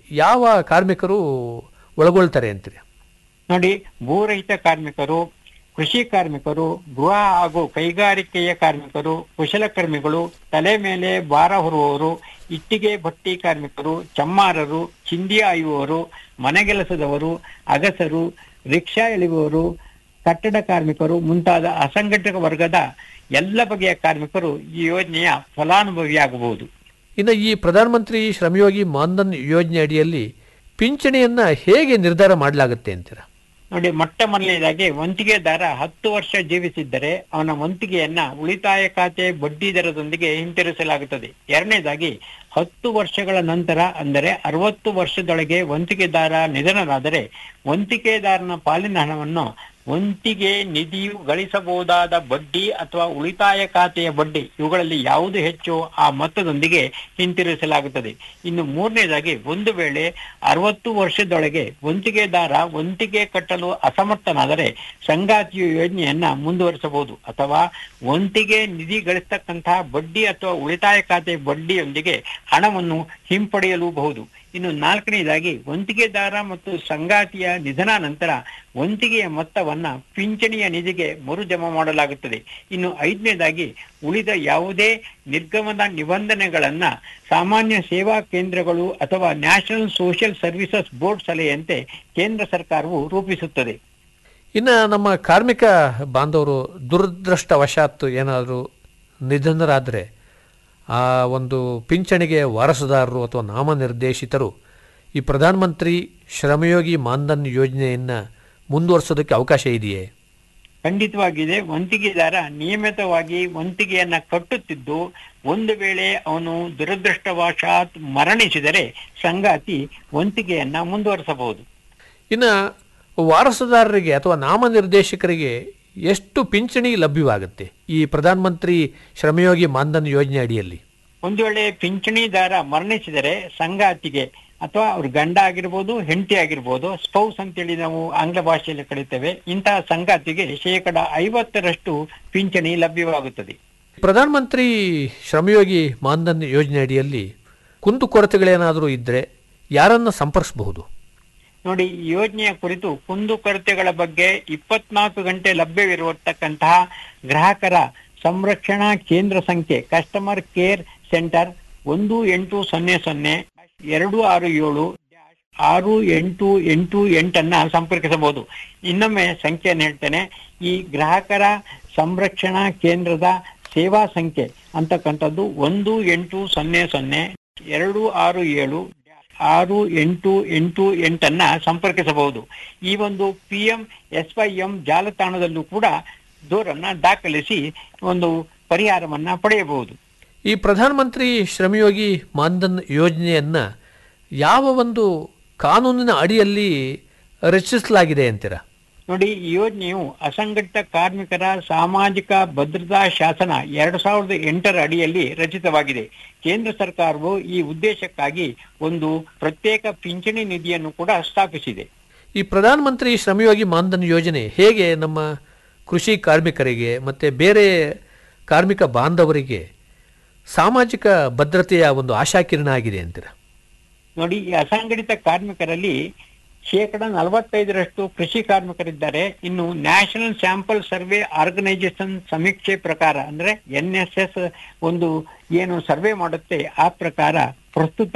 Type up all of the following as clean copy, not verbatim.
ಯಾವ ಕಾರ್ಮಿಕರು ಒಳಗೊಳ್ತಾರೆ ಅಂತೀರಿ? ನೋಡಿ, ಭೂರಹಿತ ಕಾರ್ಮಿಕರು, ಕೃಷಿ ಕಾರ್ಮಿಕರು, ಗೃಹ ಹಾಗೂ ಕೈಗಾರಿಕೆಯ ಕಾರ್ಮಿಕರು, ಕುಶಲಕರ್ಮಿಗಳು, ತಲೆ ಮೇಲೆ ಭಾರ ಹೊರುವವರು, ಇಟ್ಟಿಗೆ ಭಟ್ಟಿ ಕಾರ್ಮಿಕರು, ಚಮ್ಮಾರರು, ಚಿಂದಿ ಆಯುವವರು, ಮನೆಗೆಲಸದವರು, ಅಗಸರು, ರಿಕ್ಷಾ ಎಳೆಯುವವರು, ಕಟ್ಟಡ ಕಾರ್ಮಿಕರು ಮುಂತಾದ ಅಸಂಘಟಿತ ವರ್ಗದ ಎಲ್ಲ ಬಗೆಯ ಕಾರ್ಮಿಕರು ಈ ಯೋಜನೆಯ ಫಲಾನುಭವಿಯಾಗಬಹುದು. ಇನ್ನು ಈ ಪ್ರಧಾನಮಂತ್ರಿ ಶ್ರಮಯೋಗಿ ಮಾನ್ಧನ್ ಯೋಜನೆ ಅಡಿಯಲ್ಲಿ ಪಿಂಚಣಿಯನ್ನ ಹೇಗೆ ನಿರ್ಧಾರ ಮಾಡಲಾಗುತ್ತೆ ಅಂತೀರಾ? ನೋಡಿ, ಮೊಟ್ಟ ಮೊದಲನೇದಾಗಿ ವಂತಿಗೆದಾರ 10 ವರ್ಷ ಜೀವಿಸಿದ್ದರೆ ಅವನ ವಂತಿಗೆಯನ್ನ ಉಳಿತಾಯ ಖಾತೆ ಬಡ್ಡಿ ದರದೊಂದಿಗೆ ಹಿಂತಿರುಗಿಸಲಾಗುತ್ತದೆ. ಎರಡನೇದಾಗಿ 10 ವರ್ಷಗಳ ನಂತರ ಅಂದರೆ 60 ವರ್ಷದೊಳಗೆ ವಂತಿಗೆದಾರ ನಿಧನರಾದರೆ ವಂತಿಗೆದಾರನ ಪಾಲಿನ ಹಣವನ್ನು ವಂತಿಗೆ ನಿಧಿಯು ಗಳಿಸಬಹುದಾದ ಬಡ್ಡಿ ಅಥವಾ ಉಳಿತಾಯ ಖಾತೆಯ ಬಡ್ಡಿ ಇವುಗಳಲ್ಲಿ ಯಾವುದು ಹೆಚ್ಚು ಆ ಮೊತ್ತದೊಂದಿಗೆ ಹಿಂತಿರುಗಿಸಲಾಗುತ್ತದೆ. ಇನ್ನು ಮೂರನೇದಾಗಿ, ಒಂದು ವೇಳೆ 60 ವರ್ಷದೊಳಗೆ ವಂತಿಗೆದಾರ ವಂತಿಗೆ ಕಟ್ಟಲು ಅಸಮರ್ಥನಾದರೆ ಸಂಗಾತಿಯು ಯೋಜನೆಯನ್ನ ಮುಂದುವರಿಸಬಹುದು ಅಥವಾ ವಂತಿಗೆ ನಿಧಿ ಗಳಿಸತಕ್ಕಂತಹ ಬಡ್ಡಿ ಅಥವಾ ಉಳಿತಾಯ ಖಾತೆ ಬಡ್ಡಿಯೊಂದಿಗೆ ಹಣವನ್ನು ಹಿಂಪಡೆಯಲೂಬಹುದು. ಇನ್ನು ನಾಲ್ಕನೇದಾಗಿ, ವಂತಿಗೆದಾರ ಮತ್ತು ಸಂಗಾತಿಯ ನಿಧನ ನಂತರ ವಂತಿಗೆಯ ಮೊತ್ತವನ್ನ ಪಿಂಚಣಿಯ ನಿಧಿಗೆ ಮರು ಜಮಾ ಮಾಡಲಾಗುತ್ತದೆ. ಇನ್ನು ಐದನೇದಾಗಿ, ಉಳಿದ ಯಾವುದೇ ನಿರ್ಗಮನ ನಿಬಂಧನೆಗಳನ್ನ ಸಾಮಾನ್ಯ ಸೇವಾ ಕೇಂದ್ರಗಳು ಅಥವಾ ನ್ಯಾಷನಲ್ ಸೋಷಿಯಲ್ ಸರ್ವಿಸಸ್ ಬೋರ್ಡ್ ಸಲಹೆಯಂತೆ ಕೇಂದ್ರ ಸರ್ಕಾರವು ರೂಪಿಸುತ್ತದೆ. ಇನ್ನು ನಮ್ಮ ಕಾರ್ಮಿಕ ಬಾಂಧವರು ದುರದೃಷ್ಟವಶಾತ್ ಏನಾದರೂ ನಿಧನರಾದರೆ ಆ ಒಂದು ಪಿಂಚಣಿಗೆ ವಾರಸುದಾರರು ಅಥವಾ ನಾಮನಿರ್ದೇಶಿತರು ಈ ಪ್ರಧಾನಮಂತ್ರಿ ಶ್ರಮಯೋಗಿ ಮಾನ್ಧನ್ ಯೋಜನೆಯನ್ನು ಮುಂದುವರಿಸೋದಕ್ಕೆ ಅವಕಾಶ ಇದೆಯೇ? ಖಂಡಿತವಾಗಿದೆ. ವಂತಿಗೆದಾರ ನಿಯಮಿತವಾಗಿ ವಂತಿಗೆಯನ್ನ ಕಟ್ಟುತ್ತಿದ್ದು ಒಂದು ವೇಳೆ ಅವನು ದುರದೃಷ್ಟವಶಾತ್ ಮರಣಿಸಿದರೆ ಸಂಗಾತಿ ವಂತಿಗೆಯನ್ನ ಮುಂದುವರಿಸಬಹುದು. ಇನ್ನು ವಾರಸುದಾರರಿಗೆ ಅಥವಾ ನಾಮನಿರ್ದೇಶಕರಿಗೆ ಎಷ್ಟು ಪಿಂಚಣಿ ಲಭ್ಯವಾಗುತ್ತೆ ಈ ಪ್ರಧಾನಮಂತ್ರಿ ಶ್ರಮಯೋಗಿ ಮಾನ್ಧನ್ ಯೋಜನೆ ಅಡಿಯಲ್ಲಿ? ಒಂದು ವೇಳೆ ಪಿಂಚಣಿದಾರ ಮರಣಿಸಿದರೆ ಸಂಗಾತಿಗೆ ಅಥವಾ ಅವ್ರ ಗಂಡ ಆಗಿರ್ಬೋದು, ಹೆಂಡತಿ ಆಗಿರ್ಬೋದು, ಸ್ಪೌಸ್ ಅಂತೇಳಿ ನಾವು ಆಂಗ್ಲ ಭಾಷೆಯಲ್ಲಿ ಕರೀತೇವೆ, ಇಂತಹ ಸಂಗಾತಿಗೆ 50% ಪಿಂಚಣಿ ಲಭ್ಯವಾಗುತ್ತದೆ. ಪ್ರಧಾನಮಂತ್ರಿ ಶ್ರಮಯೋಗಿ ಮಾನ್ಧನ್ ಯೋಜನೆ ಅಡಿಯಲ್ಲಿ ಕುಂದುಕೊರತೆಗಳೇನಾದರೂ ಇದ್ದರೆ ಯಾರನ್ನು ಸಂಪರ್ಕಿಸಬಹುದು? ನೋಡಿ, ಈ ಯೋಜನೆಯ ಕುರಿತು ಕುಂದುಕೊರತೆಗಳ ಬಗ್ಗೆ 24 ಗಂಟೆ ಲಭ್ಯವಿರತಕ್ಕಂತಹ ಗ್ರಾಹಕರ ಸಂರಕ್ಷಣಾ ಕೇಂದ್ರ ಸಂಖ್ಯೆ ಕಸ್ಟಮರ್ ಕೇರ್ ಸೆಂಟರ್ 1867-6888 ಸಂಪರ್ಕಿಸಬಹುದು. ಇನ್ನೊಮ್ಮೆ ಸಂಖ್ಯೆಯನ್ನು ಹೇಳ್ತೇನೆ. ಈ ಗ್ರಾಹಕರ ಸಂರಕ್ಷಣಾ ಕೇಂದ್ರದ ಸೇವಾ ಸಂಖ್ಯೆ ಅಂತಕ್ಕಂಥದ್ದು 1867-6888 ಸಂಪರ್ಕಿಸಬಹುದು. ಈ ಒಂದು PMSYM ಜಾಲತಾಣದಲ್ಲೂ ಕೂಡ ದೂರನ್ನ ದಾಖಲಿಸಿ ಒಂದು ಪರಿಹಾರವನ್ನ ಪಡೆಯಬಹುದು. ಈ ಪ್ರಧಾನಮಂತ್ರಿ ಶ್ರಮಯೋಗಿ ಮಾನ್ಧನ್ ಯೋಜನೆಯನ್ನ ಯಾವ ಒಂದು ಕಾನೂನಿನ ಅಡಿಯಲ್ಲಿ ರಚಿಸಲಾಗಿದೆ ಅಂತೀರಾ? ನೋಡಿ, ಈ ಯೋಜನೆಯು ಅಸಂಘಟಿತ ಕಾರ್ಮಿಕರ ಸಾಮಾಜಿಕ ಭದ್ರತಾ ಶಾಸನ 2008 ಅಡಿಯಲ್ಲಿ ರಚಿತವಾಗಿದೆ. ಕೇಂದ್ರ ಸರ್ಕಾರವು ಈ ಉದ್ದೇಶಕ್ಕಾಗಿ ಒಂದು ಪ್ರತ್ಯೇಕ ಪಿಂಚಣಿ ನಿಧಿಯನ್ನು ಕೂಡ ಸ್ಥಾಪಿಸಿದೆ. ಈ ಪ್ರಧಾನಮಂತ್ರಿ ಶ್ರಮಯೋಗಿ ಮಾನ್ಧನ್ ಯೋಜನೆ ಹೇಗೆ ನಮ್ಮ ಕೃಷಿ ಕಾರ್ಮಿಕರಿಗೆ ಮತ್ತು ಬೇರೆ ಕಾರ್ಮಿಕ ಬಾಂಧವರಿಗೆ ಸಾಮಾಜಿಕ ಭದ್ರತೆಯ ಒಂದು ಆಶಾಕಿರಣ ಆಗಿದೆ ಅಂತೀರಾ? ನೋಡಿ, ಈ ಅಸಂಘಟಿತ ಕಾರ್ಮಿಕರಲ್ಲಿ 45% ಕೃಷಿ ಕಾರ್ಮಿಕರಿದ್ದಾರೆ. ಇನ್ನು ನ್ಯಾಷನಲ್ ಸ್ಯಾಂಪಲ್ ಸರ್ವೆ ಆರ್ಗನೈಸೇಷನ್ ಸಮೀಕ್ಷೆ ಪ್ರಕಾರ ಅಂದ್ರೆ NSS ಒಂದು ಏನು ಸರ್ವೆ ಮಾಡುತ್ತೆ ಆ ಪ್ರಕಾರ ಪ್ರಸ್ತುತ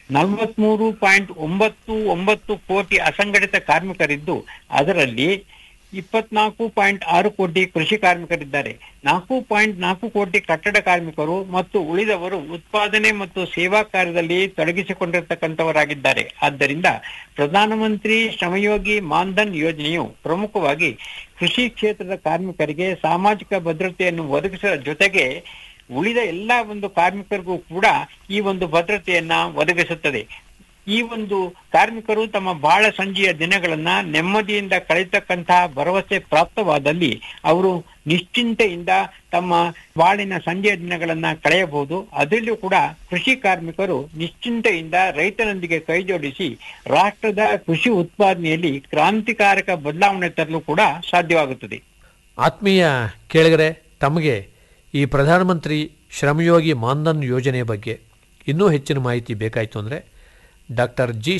43.99 ಕೋಟಿ ಅಸಂಘಟಿತ ಕಾರ್ಮಿಕರಿದ್ದು ಅದರಲ್ಲಿ 24.6 ಕೋಟಿ ಕೃಷಿ ಕಾರ್ಮಿಕರಿದ್ದಾರೆ, 4.4 ಕೋಟಿ ಕಟ್ಟಡ ಕಾರ್ಮಿಕರು ಮತ್ತು ಉಳಿದವರು ಉತ್ಪಾದನೆ ಮತ್ತು ಸೇವಾ ಕಾರ್ಯದಲ್ಲಿ ತೊಡಗಿಸಿಕೊಂಡಿರ್ತಕ್ಕಂಥವರಾಗಿದ್ದಾರೆ. ಆದ್ದರಿಂದ ಪ್ರಧಾನಮಂತ್ರಿ ಶ್ರಮಯೋಗಿ ಮಾನ್ಧನ್ ಯೋಜನೆಯು ಪ್ರಮುಖವಾಗಿ ಕೃಷಿ ಕ್ಷೇತ್ರದ ಕಾರ್ಮಿಕರಿಗೆ ಸಾಮಾಜಿಕ ಭದ್ರತೆಯನ್ನು ಒದಗಿಸುವ ಜೊತೆಗೆ ಉಳಿದ ಎಲ್ಲ ಒಂದು ಕಾರ್ಮಿಕರಿಗೂ ಕೂಡ ಈ ಒಂದು ಭದ್ರತೆಯನ್ನ ಒದಗಿಸುತ್ತದೆ. ಈ ಒಂದು ಕಾರ್ಮಿಕರು ತಮ್ಮ ಬಾಳ ಸಂಜೆಯ ದಿನಗಳನ್ನ ನೆಮ್ಮದಿಯಿಂದ ಕಳೆಯತಕ್ಕಂತಹ ಭರವಸೆ ಪ್ರಾಪ್ತವಾದಲ್ಲಿ ಅವರು ನಿಶ್ಚಿಂತೆಯಿಂದ ತಮ್ಮ ಬಾಳಿನ ಸಂಜೆಯ ದಿನಗಳನ್ನ ಕಳೆಯಬಹುದು. ಅದರಲ್ಲೂ ಕೂಡ ಕೃಷಿ ಕಾರ್ಮಿಕರು ನಿಶ್ಚಿಂತೆಯಿಂದ ರೈತನೊಂದಿಗೆ ಕೈ ಜೋಡಿಸಿ ರಾಷ್ಟ್ರದ ಕೃಷಿ ಉತ್ಪಾದನೆಯಲ್ಲಿ ಕ್ರಾಂತಿಕಾರಕ ಬದಲಾವಣೆ ತರಲು ಕೂಡ ಸಾಧ್ಯವಾಗುತ್ತದೆ. ಆತ್ಮೀಯ ಕೇಳಿಗರೆ, ತಮಗೆ ಈ ಪ್ರಧಾನಮಂತ್ರಿ ಶ್ರಮಯೋಗಿ ಮಾನ್ಧನ್ ಯೋಜನೆ ಬಗ್ಗೆ ಇನ್ನೂ ಹೆಚ್ಚಿನ ಮಾಹಿತಿ ಬೇಕಾಯಿತು ಅಂದರೆ ಡಾಕ್ಟರ್ ಜಿ